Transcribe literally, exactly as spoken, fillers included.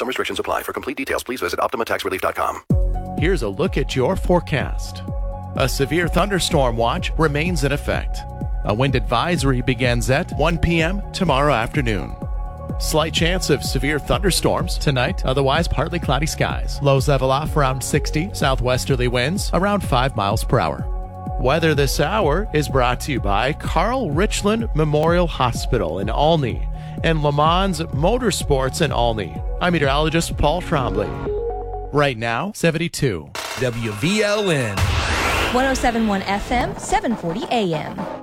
Some restrictions apply. For complete details, please visit Optima Tax Relief dot com. Here's a look at your forecast. A severe thunderstorm watch remains in effect. A wind advisory begins at one p.m. tomorrow afternoon. Slight chance of severe thunderstorms tonight, otherwise partly cloudy skies. Lows level off around sixty, southwesterly winds around five miles per hour. Weather this hour is brought to you by Carl Richland Memorial Hospital in Olney and Le Mans Motorsports in Olney. I'm meteorologist Paul Trombley. Right now, seventy-two. W V L N. one oh seven point one F M, seven forty A M.